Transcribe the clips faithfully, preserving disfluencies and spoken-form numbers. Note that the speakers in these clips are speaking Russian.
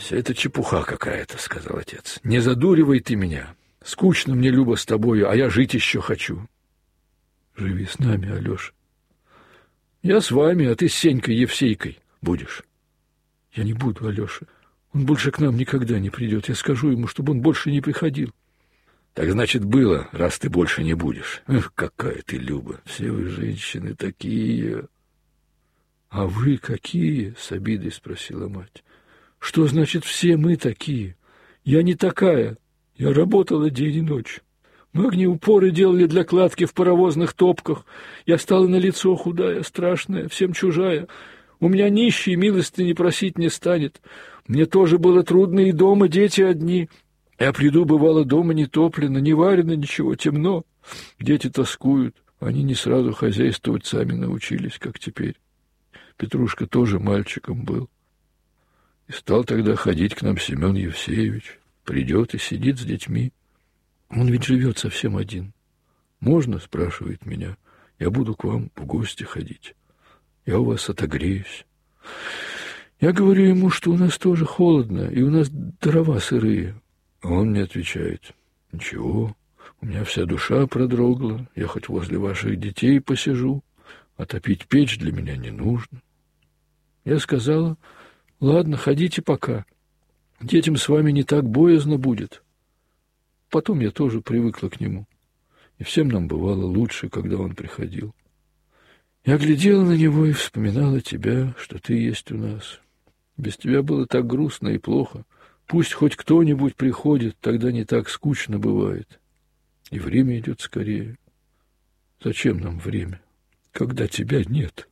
Вся это чепуха какая-то, — сказал отец. Не задуривай ты меня. Скучно мне, Люба, с тобою, а я жить еще хочу. Живи с нами, Алеша. Я с вами, а ты с Сенькой Евсейкой будешь. Я не буду, Алеша. Он больше к нам никогда не придет. Я скажу ему, чтобы он больше не приходил. Так значит, было, раз ты больше не будешь. Эх, какая ты, Люба. Все вы женщины такие. А вы какие? С обидой спросила мать. Что значит все мы такие? Я не такая. Я работала день и ночь. Мы огнеупоры делали для кладки в паровозных топках. Я стала на лицо худая, страшная, всем чужая. У меня нищий милостыни просить не станет. Мне тоже было трудно, и дома дети одни. Я приду, бывало, дома не топлено, не варено ничего, темно. Дети тоскуют. Они не сразу хозяйствовать сами научились, как теперь. Петрушка тоже мальчиком был. И стал тогда ходить к нам Семен Евсеевич. Придет и сидит с детьми. Он ведь живет совсем один. «Можно?» — спрашивает меня. «Я буду к вам в гости ходить. Я у вас отогреюсь». Я говорю ему, что у нас тоже холодно, и у нас дрова сырые. А он мне отвечает: «Ничего, у меня вся душа продрогла, я хоть возле ваших детей посижу, а топить печь для меня не нужно». Я сказала: «Ладно, ходите пока. Детям с вами не так боязно будет». Потом я тоже привыкла к нему, и всем нам бывало лучше, когда он приходил. Я глядела на него и вспоминала тебя, что ты есть у нас. Без тебя было так грустно и плохо. Пусть хоть кто-нибудь приходит, тогда не так скучно бывает. И время идет скорее. Зачем нам время, когда тебя нет?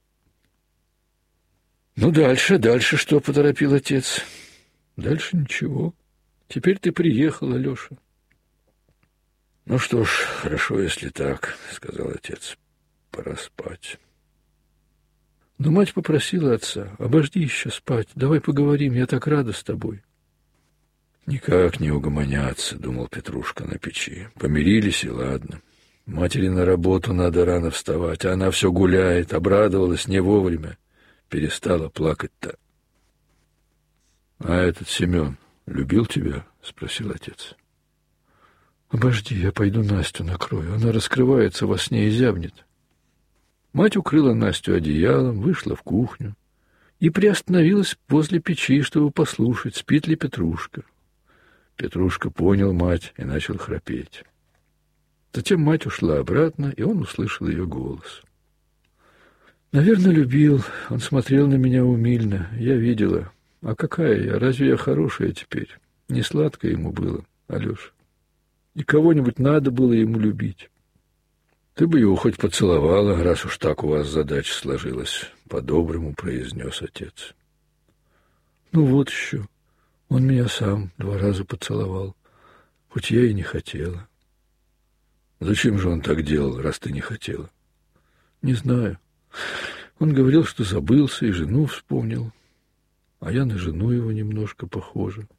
Ну, дальше, дальше что, — поторопил отец. Дальше ничего. Теперь ты приехал, Алеша. Ну что ж, хорошо, если так, — сказал отец. Пора спать. Но мать попросила отца: обожди еще спать, давай поговорим, я так рада с тобой. Никак не угомоняться, — думал Петрушка на печи. Помирились, и ладно. Матери на работу надо рано вставать, а она все гуляет, обрадовалась не вовремя, перестала плакать-то. — А этот Семен любил тебя? — спросил отец. — Обожди, я пойду Настю накрою, она раскрывается во сне и зябнет. Мать укрыла Настю одеялом, вышла в кухню и приостановилась возле печи, чтобы послушать, спит ли Петрушка. Петрушка понял мать и начал храпеть. Затем мать ушла обратно, и он услышал ее голос. Наверное, любил, он смотрел на меня умильно, я видела. А какая я, разве я хорошая теперь? Не сладко ему было, Алеша. И кого-нибудь надо было ему любить. Ты бы его хоть поцеловала, раз уж так у вас задача сложилась, — по-доброму произнес отец. Ну вот еще, он меня сам два раза поцеловал, хоть я и не хотела. Зачем же он так делал, раз ты не хотела? Не знаю. Он говорил, что забылся и жену вспомнил, а я на жену его немножко похожа.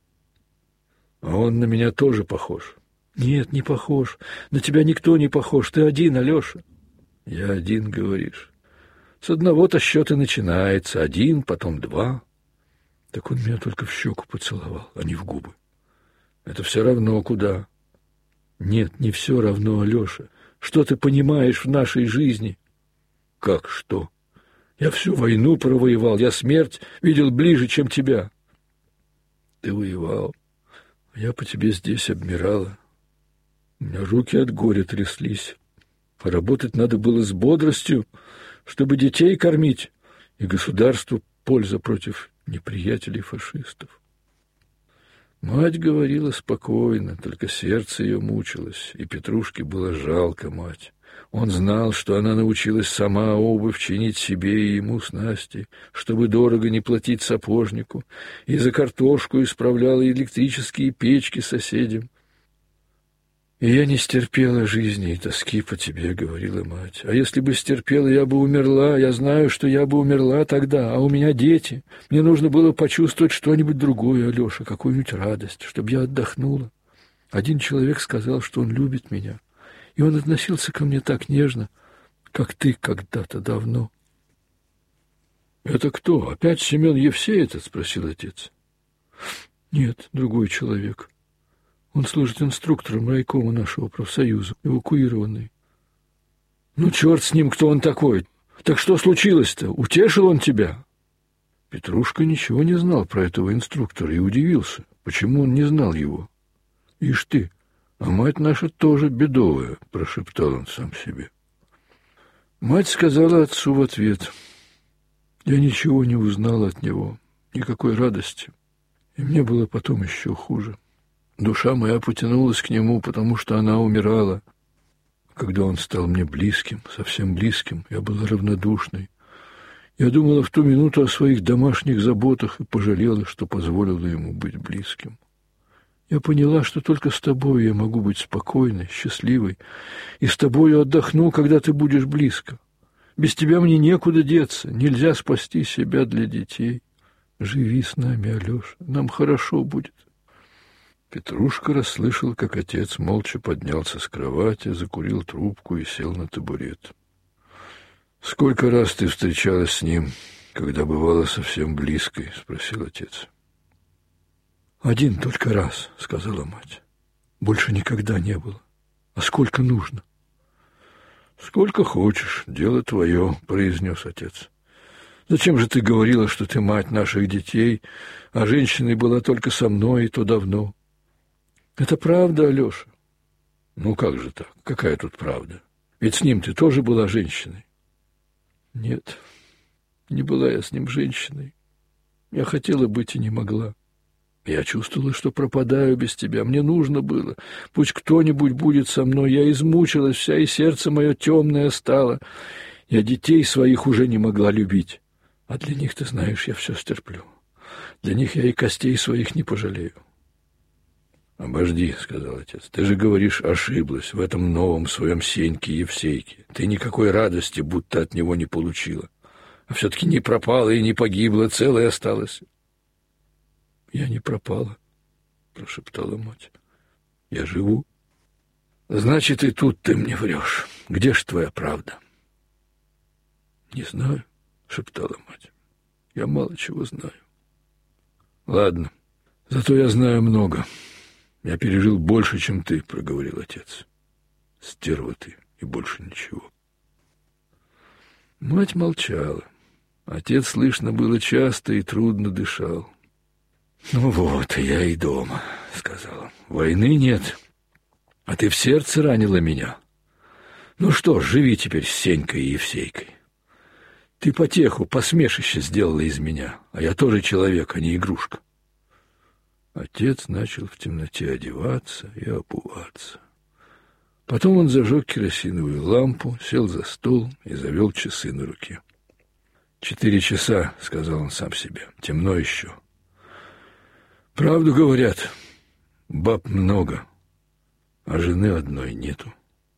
А он на меня тоже похож. Нет, не похож. На тебя никто не похож. Ты один, Алеша. Я один, говоришь. С одного-то счета начинается. Один, потом два. Так он меня только в щеку поцеловал, а не в губы. Это все равно куда. Нет, не все равно, Алеша. Что ты понимаешь в нашей жизни? Как что? Я всю войну провоевал. Я смерть видел ближе, чем тебя. Ты воевал. А я по тебе здесь обмирала. У меня руки от горя тряслись. Поработать надо было с бодростью, чтобы детей кормить, и государству польза против неприятелей-фашистов. Мать говорила спокойно, только сердце ее мучилось, и Петрушке было жалко мать. Он знал, что она научилась сама обувь чинить себе и ему с Настей, чтобы дорого не платить сапожнику, и за картошку исправляла электрические печки соседям. «И я не стерпела жизни и тоски по тебе», — говорила мать. «А если бы стерпела, я бы умерла. Я знаю, что я бы умерла тогда, а у меня дети. Мне нужно было почувствовать что-нибудь другое, Алеша, какую-нибудь радость, чтобы я отдохнула. Один человек сказал, что он любит меня, и он относился ко мне так нежно, как ты когда-то давно». «Это кто? Опять Семен Евсей этот?» — спросил отец. Нет, другой человек. Он служит инструктором райкома нашего профсоюза, эвакуированный. Ну, черт с ним, кто он такой. Так что случилось-то? Утешил он тебя? Петрушка ничего не знал про этого инструктора и удивился, почему он не знал его. Ишь ты, а мать наша тоже бедовая, прошептал он сам себе. Мать сказала отцу в ответ: я ничего не узнала от него, никакой радости, и мне было потом еще хуже. Душа моя потянулась к нему, потому что она умирала. Когда он стал мне близким, совсем близким, я была равнодушной. Я думала в ту минуту о своих домашних заботах и пожалела, что позволила ему быть близким. Я поняла, что только с тобой я могу быть спокойной, счастливой, и с тобою отдохну, когда ты будешь близко. Без тебя мне некуда деться, нельзя спасти себя для детей. Живи с нами, Алеша, нам хорошо будет. Петрушка расслышал, как отец молча поднялся с кровати, закурил трубку и сел на табурет. — Сколько раз ты встречалась с ним, когда бывала совсем близкой? — спросил отец. — Один только раз, — сказала мать. — Больше никогда не было. А сколько нужно? — Сколько хочешь, дело твое, — произнес отец. — Зачем же ты говорила, что ты мать наших детей, а женщиной была только со мной, и то давно? — Это правда, Алеша. — Ну как же так? Какая тут правда? Ведь с ним ты тоже была женщиной. — Нет, не была я с ним женщиной. Я хотела быть и не могла. Я чувствовала, что пропадаю без тебя. Мне нужно было. Пусть кто-нибудь будет со мной. Я измучилась вся, и сердце мое темное стало. Я детей своих уже не могла любить. А для них, ты знаешь, я все стерплю. Для них я и костей своих не пожалею. — Обожди, — сказал отец, — ты же говоришь, ошиблась в этом новом своем Сеньке Евсейке. Ты никакой радости будто от него не получила. А все-таки не пропала и не погибла, целая осталась. — Я не пропала, — прошептала мать. — Я живу. — Значит, и тут ты мне врешь. Где ж твоя правда? — Не знаю, — шептала мать. — Я мало чего знаю. — Ладно, зато я знаю много. Я пережил больше, чем ты, — проговорил отец. — Стерва ты, и больше ничего. Мать молчала. Отец, слышно было, часто и трудно дышал. — Ну вот, я и дома, — сказал он. — Войны нет, а ты в сердце ранила меня. Ну что ж, живи теперь с Сенькой и Евсейкой. Ты потеху, посмешище сделала из меня, а я тоже человек, а не игрушка. Отец начал в темноте одеваться и обуваться. Потом он зажег керосиновую лампу, сел за стол и завел часы на руке. «Четыре часа», — сказал он сам себе, — «темно еще». «Правду говорят, баб много, а жены одной нету».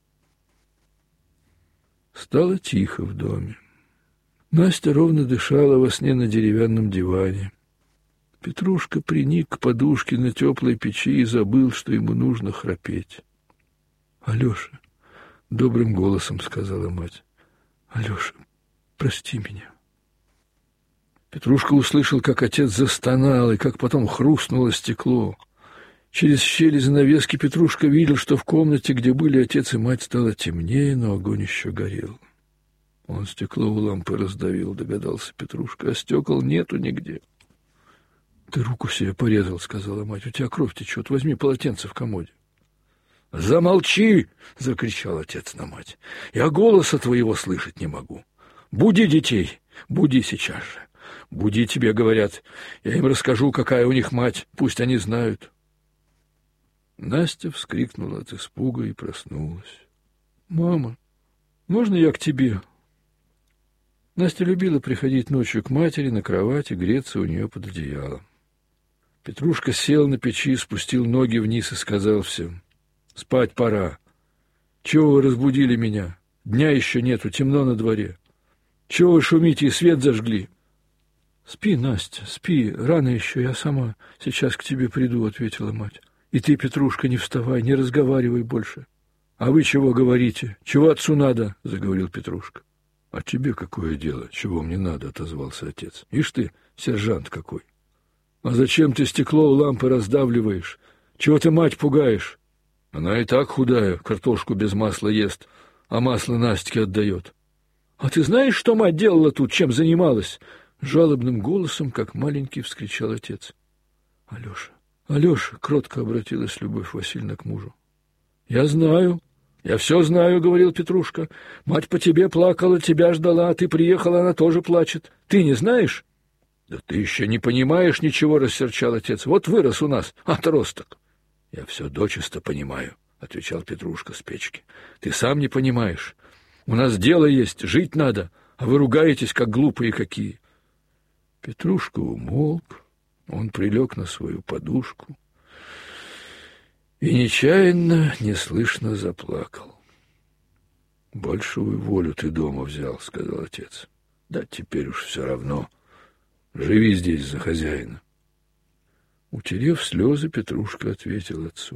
Стало тихо в доме. Настя ровно дышала во сне на деревянном диване. Петрушка приник к подушке на теплой печи и забыл, что ему нужно храпеть. — Алеша, — добрым голосом сказала мать, — Алеша, прости меня. Петрушка услышал, как отец застонал, и как потом хрустнуло стекло. Через щели занавески Петрушка видел, что в комнате, где были отец и мать, стало темнее, но огонь еще горел. Он стекло у лампы раздавил, догадался Петрушка, а стекол нету нигде. — Ты руку себе порезал, — сказала мать, — у тебя кровь течет, возьми полотенце в комоде. — Замолчи! — закричал отец на мать. — Я голоса твоего слышать не могу. Буди детей, буди сейчас же. Буди, тебе говорят. Я им расскажу, какая у них мать, пусть они знают. Настя вскрикнула от испуга и проснулась. — Мама, можно я к тебе? Настя любила приходить ночью к матери на кровать и греться у нее под одеялом. Петрушка сел на печи, спустил ноги вниз и сказал всем: «Спать пора. Чего вы разбудили меня? Дня еще нету, темно на дворе. Чего вы шумите и свет зажгли?» «Спи, Настя, спи, рано еще, я сама сейчас к тебе приду», — ответила мать. «И ты, Петрушка, не вставай, не разговаривай больше». «А вы чего говорите? Чего отцу надо?» — заговорил Петрушка. «А тебе какое дело? Чего мне надо?» — отозвался отец. «Ишь ты, сержант какой!» А зачем ты стекло у лампы раздавливаешь? Чего ты мать пугаешь? Она и так худая, картошку без масла ест, а масло Настике отдает. А ты знаешь, что мать делала тут, чем занималась? Жалобным голосом, как маленький, вскричал отец. Алеша, Алеша, кротко обратилась Любовь Васильевна к мужу. Я знаю, я все знаю, говорил Петрушка. Мать по тебе плакала, тебя ждала, а ты приехала, она тоже плачет. Ты не знаешь? Да ты еще не понимаешь ничего, рассерчал отец. Вот вырос у нас отросток. Я все дочисто понимаю, отвечал Петрушка с печки. Ты сам не понимаешь. У нас дело есть, жить надо, а вы ругаетесь, как глупые какие. Петрушка умолк, он прилег на свою подушку и нечаянно, неслышно заплакал. Большую волю ты дома взял, сказал отец. Да теперь уж все равно. Живи здесь за хозяина. Утерев слезы, Петрушка ответил отцу.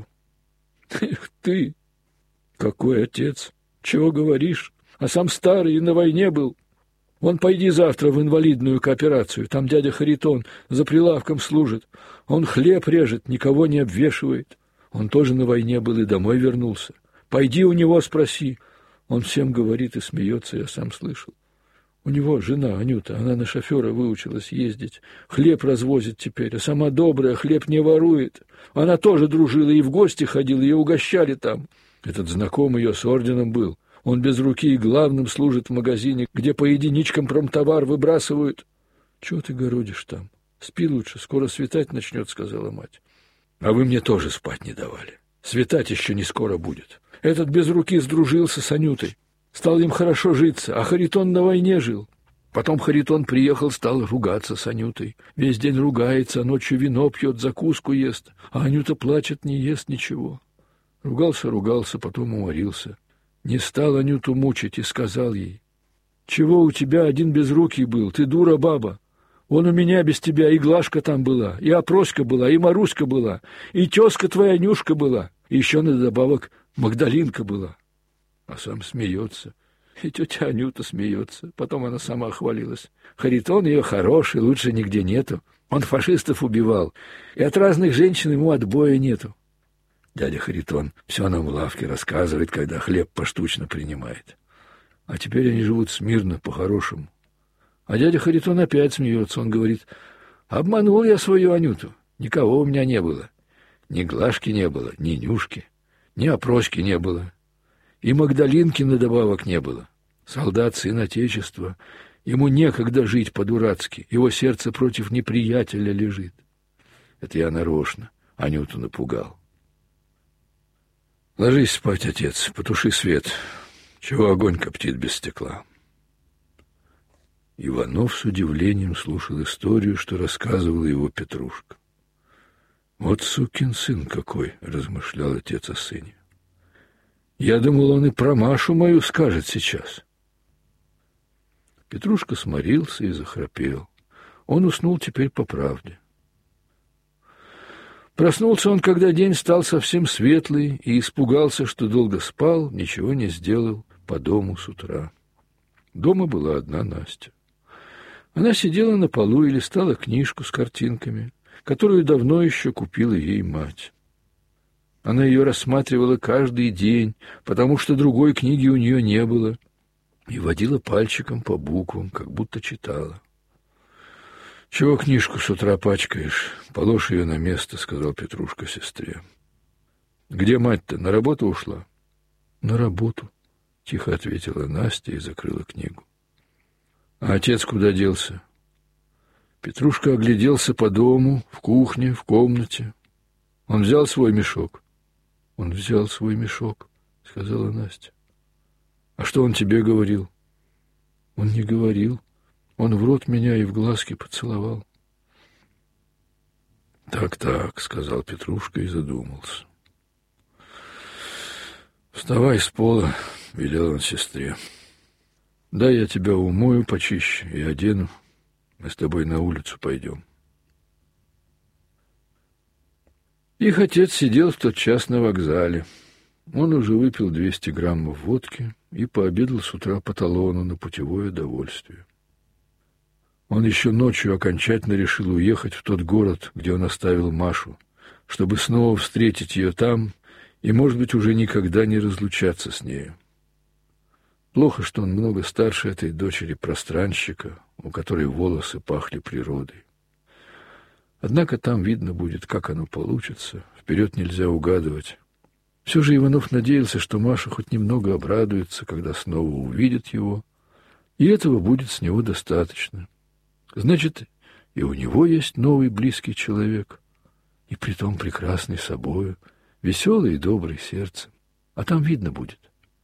Эх ты, какой отец, чего говоришь? А сам старый и на войне был. Вон пойди завтра в инвалидную кооперацию, там дядя Харитон за прилавком служит. Он хлеб режет, никого не обвешивает. Он тоже на войне был и домой вернулся. Пойди у него спроси. Он всем говорит и смеется, я сам слышал. У него жена Анюта, она на шофера выучилась ездить. Хлеб развозит теперь, а сама добрая, хлеб не ворует. Она тоже дружила и в гости ходила, ее угощали там. Этот знакомый ее с орденом был. Он без руки и главным служит в магазине, где по единичкам промтовар выбрасывают. — Чего ты городишь там? Спи лучше, скоро светать начнет, — сказала мать. — А вы мне тоже спать не давали. Светать еще не скоро будет. Этот без руки сдружился с Анютой. Стал им хорошо житься, а Харитон на войне жил. Потом Харитон приехал, стал ругаться с Анютой. Весь день ругается, а ночью вино пьет, закуску ест. А Анюта плачет, не ест ничего. Ругался, ругался, потом уморился. Не стал Анюту мучить и сказал ей: «Чего у тебя один безрукий был? Ты дура баба. Вон у меня без тебя и Глашка там была, и Опроська была, и Маруська была, и тезка твоя Нюшка была, и еще на добавок Магдалинка была». А сам смеется. И тетя Анюта смеется. Потом она сама хвалилась. Харитон ее хороший, лучше нигде нету. Он фашистов убивал, и от разных женщин ему отбоя нету. Дядя Харитон все нам в лавке рассказывает, когда хлеб поштучно принимает. А теперь они живут смирно, по-хорошему. А дядя Харитон опять смеется. Он говорит: обманул я свою Анюту. Никого у меня не было. Ни Глашки не было, ни Нюшки, ни Опроськи не было. И Магдалинки надобавок не было. Солдат, сын Отечества. Ему некогда жить по-дурацки. Его сердце против неприятеля лежит. Это я нарочно Анюту напугал. Ложись спать, отец, потуши свет. Чего огонь коптит без стекла? Иванов с удивлением слушал историю, что рассказывал его Петрушка. Вот сукин сын какой, размышлял отец о сыне. Я думал, он и про Машу мою скажет сейчас. Петрушка сморился и захрапел. Он уснул теперь по правде. Проснулся он, когда день стал совсем светлый, и испугался, что долго спал, ничего не сделал по дому с утра. Дома была одна Настя. Она сидела на полу и листала книжку с картинками, которую давно еще купила ей мать. Она ее рассматривала каждый день, потому что другой книги у нее не было, и водила пальчиком по буквам, как будто читала. — Чего книжку с утра пачкаешь? Положь ее на место, — сказал Петрушка сестре. — Где мать-то? На работу ушла? — На работу, — тихо ответила Настя и закрыла книгу. — А отец куда делся? Петрушка огляделся по дому, в кухне, в комнате. Он взял свой мешок. — Он взял свой мешок, — сказала Настя. — А что он тебе говорил? — Он не говорил. Он в рот меня и в глазки поцеловал. «Так-так», — сказал Петрушка и задумался. «Вставай с пола», — велел он сестре. «Дай я тебя умою почище и одену. Мы с тобой на улицу пойдем». Их отец сидел в тот час на вокзале. Он уже выпил двести граммов водки и пообедал с утра по талону на путевое довольствие. Он еще ночью окончательно решил уехать в тот город, где он оставил Машу, чтобы снова встретить ее там и, может быть, уже никогда не разлучаться с нею. Плохо, что он много старше этой дочери-пространщика, у которой волосы пахли природой. Однако там видно будет, как оно получится. Вперед нельзя угадывать. Все же Иванов надеялся, что Маша хоть немного обрадуется, когда снова увидит его, и этого будет с него достаточно. Значит, и у него есть новый близкий человек, и притом прекрасный собою, веселый и добрый сердцем. А там видно будет.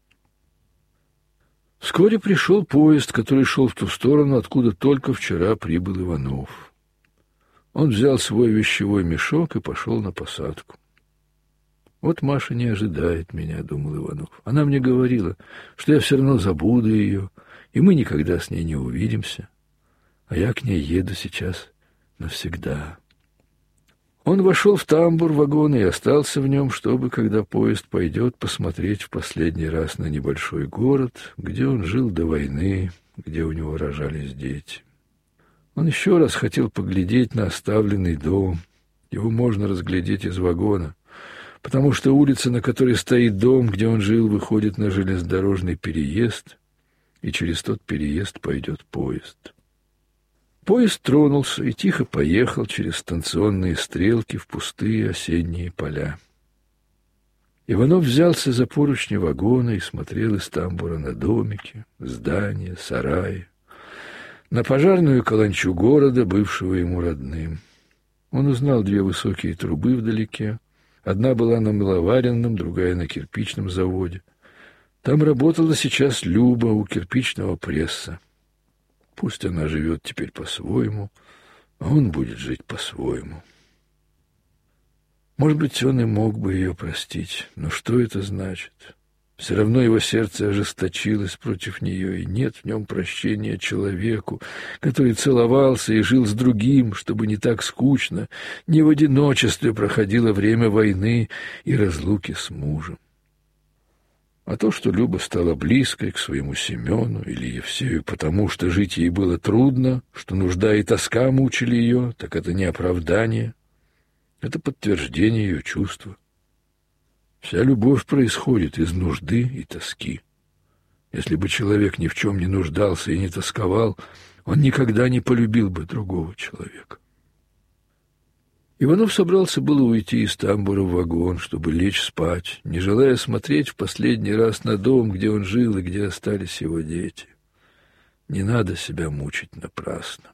Вскоре пришел поезд, который шел в ту сторону, откуда только вчера прибыл Иванов. Он взял свой вещевой мешок и пошел на посадку. «Вот Маша не ожидает меня», — думал Иванов. «Она мне говорила, что я все равно забуду ее, и мы никогда с ней не увидимся. А я к ней еду сейчас навсегда». Он вошел в тамбур вагона и остался в нем, чтобы, когда поезд пойдет, посмотреть в последний раз на небольшой город, где он жил до войны, где у него рожались дети. Он еще раз хотел поглядеть на оставленный дом. Его можно разглядеть из вагона, потому что улица, на которой стоит дом, где он жил, выходит на железнодорожный переезд, и через тот переезд пойдет поезд. Поезд тронулся и тихо поехал через станционные стрелки в пустые осенние поля. Иванов взялся за поручни вагона и смотрел из тамбура на домики, здания, сараи, на пожарную каланчу города, бывшего ему родным. Он узнал две высокие трубы вдалеке. Одна была на мыловаренном, другая на кирпичном заводе. Там работала сейчас Люба у кирпичного пресса. Пусть она живет теперь по-своему, а он будет жить по-своему. Может быть, он и мог бы ее простить, но что это значит? Все равно его сердце ожесточилось против нее, и нет в нем прощения человеку, который целовался и жил с другим, чтобы не так скучно, не в одиночестве проходило время войны и разлуки с мужем. А то, что Люба стала близкой к своему Семену или Евсею, потому что жить ей было трудно, что нужда и тоска мучили ее, так это не оправдание, это подтверждение ее чувства. Вся любовь происходит из нужды и тоски. Если бы человек ни в чем не нуждался и не тосковал, он никогда не полюбил бы другого человека. Иванов собрался было уйти из тамбура в вагон, чтобы лечь спать, не желая смотреть в последний раз на дом, где он жил и где остались его дети. Не надо себя мучить напрасно.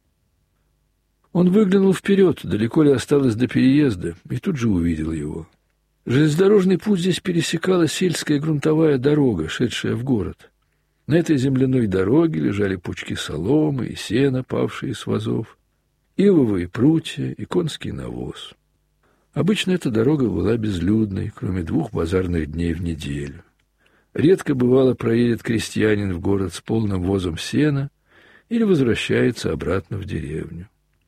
Он выглянул вперед, далеко ли осталось до переезда, и тут же увидел его. Железнодорожный путь здесь пересекала сельская грунтовая дорога, шедшая в город. На этой земляной дороге лежали пучки соломы и сена, павшие с вазов, ивовые прутья и конский навоз. Обычно эта дорога была безлюдной, кроме двух базарных дней в неделю. Редко бывало проедет крестьянин в город с полным возом сена или возвращается обратно в деревню.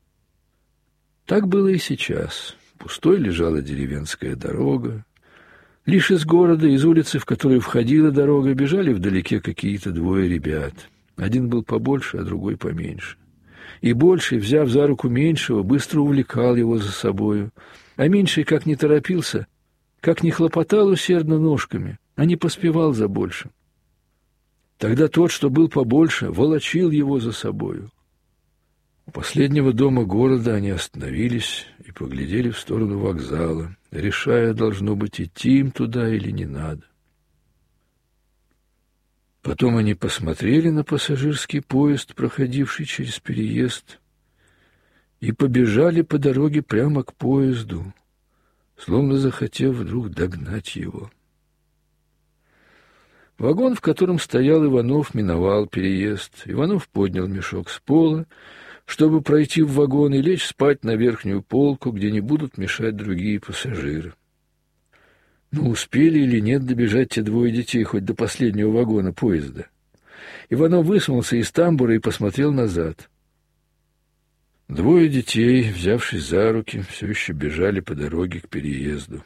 Так было и сейчас. Пустой лежала деревенская дорога. Лишь из города, из улицы, в которую входила дорога, бежали вдалеке какие-то двое ребят. Один был побольше, а другой поменьше. И больший, взяв за руку меньшего, быстро увлекал его за собою. А меньший, как не торопился, как не хлопотал усердно ножками, а не поспевал за большим. Тогда тот, что был побольше, волочил его за собою. У последнего дома города они остановились и поглядели в сторону вокзала, решая, должно быть, идти им туда или не надо. Потом они посмотрели на пассажирский поезд, проходивший через переезд, и побежали по дороге прямо к поезду, словно захотев вдруг догнать его. Вагон, в котором стоял Иванов, миновал переезд. Иванов поднял мешок с пола, чтобы пройти в вагон и лечь спать на верхнюю полку, где не будут мешать другие пассажиры. Но успели или нет добежать те двое детей хоть до последнего вагона поезда? Иванов высунулся из тамбура и посмотрел назад. Двое детей, взявшись за руки, все еще бежали по дороге к переезду.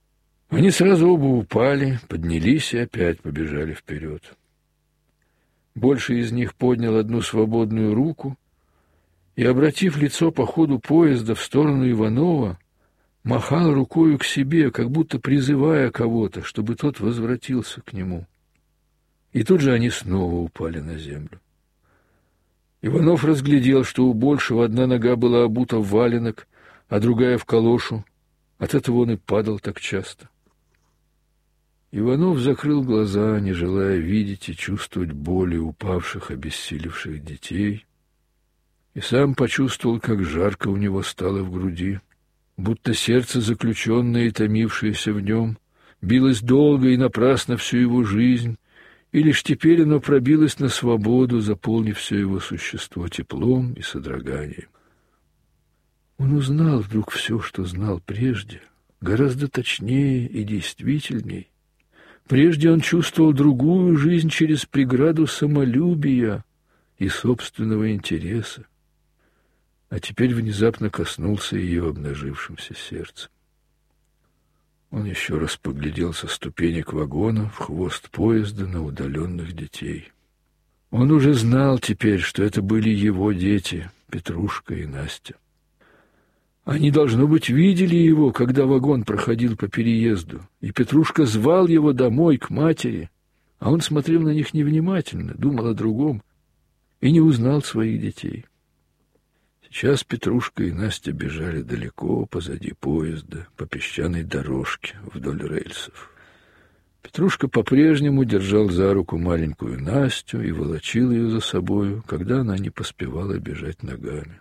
Они сразу оба упали, поднялись и опять побежали вперед. Больший из них поднял одну свободную руку и, обратив лицо по ходу поезда в сторону Иванова, махал рукою к себе, как будто призывая кого-то, чтобы тот возвратился к нему. И тут же они снова упали на землю. Иванов разглядел, что у Большего одна нога была обута в валенок, а другая в калошу. От этого он и падал так часто. Иванов закрыл глаза, не желая видеть и чувствовать боли упавших, обессилевших детей, и сам почувствовал, как жарко у него стало в груди, будто сердце, заключенное и томившееся в нем, билось долго и напрасно всю его жизнь, и лишь теперь оно пробилось на свободу, заполнив все его существо теплом и содроганием. Он узнал вдруг все, что знал прежде, гораздо точнее и действительней. Прежде он чувствовал другую жизнь через преграду самолюбия и собственного интереса, а теперь внезапно коснулся ее обнажившимся сердцем. Он еще раз поглядел со ступенек вагона в хвост поезда на удаленных детей. Он уже знал теперь, что это были его дети, Петрушка и Настя. Они, должно быть, видели его, когда вагон проходил по переезду, и Петрушка звал его домой, к матери, а он смотрел на них невнимательно, думал о другом и не узнал своих детей. Сейчас Петрушка и Настя бежали далеко позади поезда, по песчаной дорожке вдоль рельсов. Петрушка по-прежнему держал за руку маленькую Настю и волочил ее за собою, когда она не поспевала бежать ногами.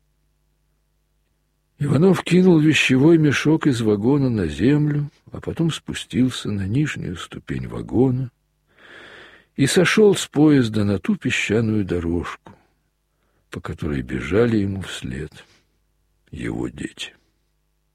Иванов кинул вещевой мешок из вагона на землю, а потом спустился на нижнюю ступень вагона и сошел с поезда на ту песчаную дорожку, по которой бежали ему вслед его дети.